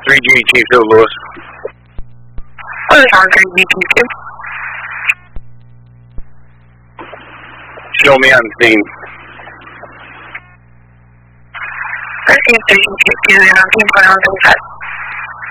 3G Chief Hill Lewis. What is on 3G Chief Hill? Show me on the scene. 13 Chief Hill, and I'm 10.135.